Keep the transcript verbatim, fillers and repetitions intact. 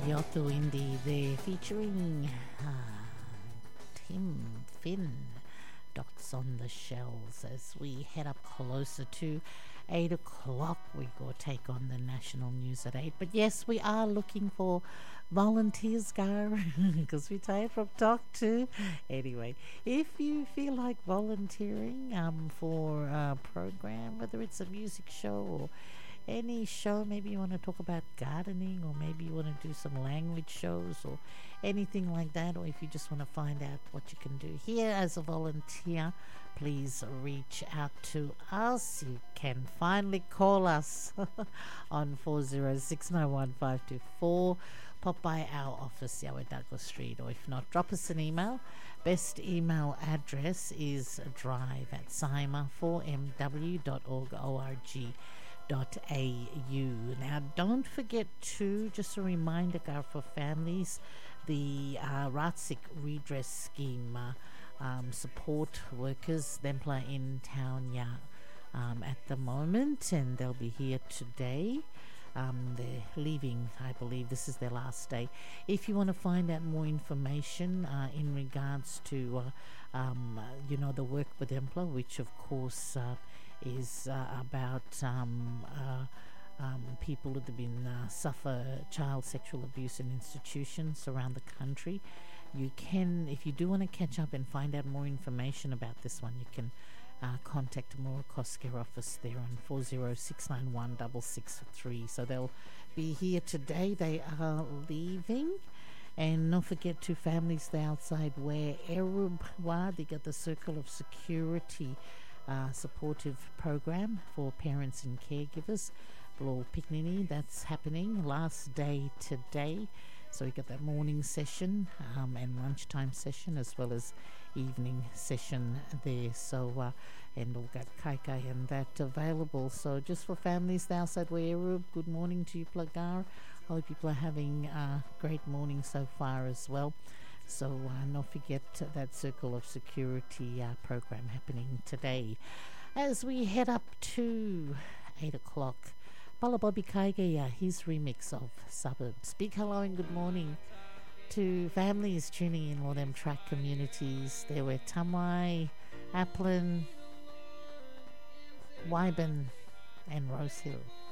Yotu Indie there featuring uh, Tim Finn. Dots on the shells as we head up closer to eight o'clock. We go take on the national news at eight. But yes, we are looking for volunteers, Gar, because we're tired from talk to. Anyway, if you feel like volunteering um, for a program, whether it's a music show or any show, maybe you want to talk about gardening, or maybe you want to do some language shows or anything like that, or if you just want to find out what you can do here as a volunteer, please reach out to us. You can finally call us on four zero six nine one five two four. Pop by our office, Yahweh Douglas Street, or if not, drop us an email. Best email address is drive at sima four m w dot org dot a u. Now, don't forget to, just a reminder, Gar, for families, the uh, Ratsik Redress Scheme uh, um, support workers, Thempler in town, yeah, um, at the moment, and they'll be here today. Um, they're leaving, I believe this is their last day. If you want to find out more information uh, in regards to, uh, um, you know, the work with Thempler, which of course uh, is uh, about um, uh, um, people that have been uh, suffer child sexual abuse in institutions around the country. You can, if you do want to catch up and find out more information about this one, you can uh, contact Mora Kosker office there on four zero six nine one six six three. So they'll be here today. They are leaving. And don't forget to families the outside where Erubwa, they got the Circle of Security Uh, supportive program for parents and caregivers. Bloor Picnini, that's happening last day today. So we got that morning session um, and lunchtime session, as well as evening session there. So uh, and we've got Kaikai and that available. So just for families outside Werribee, good morning to you, Plagar. Hope people are having a great morning so far as well. So uh, not forget that Circle of Security uh, program happening today. As we head up to eight o'clock, Pala Bobby Kaigaya, his remix of Suburbs. Big hello and good morning to families tuning in, all them track communities. There were Tamai, Applin, Wyburn and Rose Hill.